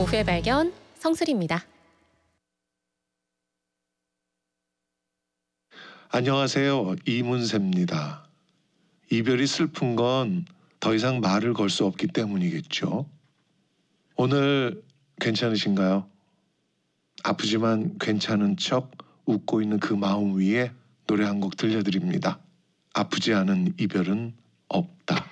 오후의 발견 성슬입니다. 안녕하세요. 이문세입니다. 이별이 슬픈 건 더 이상 말을 걸 수 없기 때문이겠죠. 오늘 괜찮으신가요? 아프지만 괜찮은 척 웃고 있는 그 마음 위에 노래 한 곡 들려드립니다. 아프지 않은 이별은 없다.